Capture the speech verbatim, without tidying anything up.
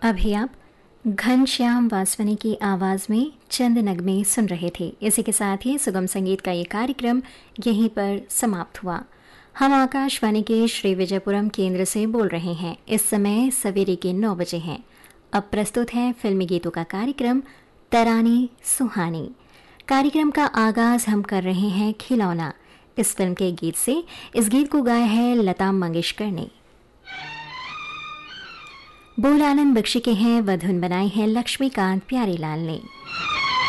अभी आप घनश्याम वासवानी की आवाज़ में चंद नगमे सुन रहे थे। इसी के साथ ही सुगम संगीत का ये कार्यक्रम यहीं पर समाप्त हुआ। हम आकाशवाणी के श्री विजयपुरम केंद्र से बोल रहे हैं। इस समय सवेरे के नौ बजे हैं। अब प्रस्तुत है फिल्मी गीतों का कार्यक्रम तरानी सुहानी। कार्यक्रम का आगाज हम कर रहे हैं खिलौना इस फिल्म के गीत से। इस गीत को गाया है लता मंगेशकर ने। बोल आनंद बख्शी के हैं, वधुन बनाई है लक्ष्मीकांत प्यारेलाल ने।